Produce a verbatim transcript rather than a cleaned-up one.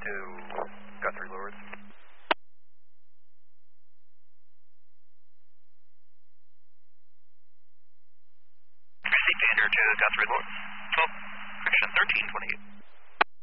to Guthrie Lords. Received Gander to Guthrie Lords. twelve, correction, thirteen twenty-eight.